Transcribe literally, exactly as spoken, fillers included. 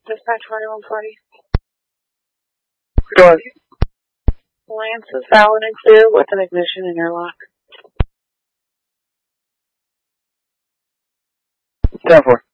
Dispatch forty-one forty. Go ahead. Lance is valid and clear with an ignition interlock. ten four.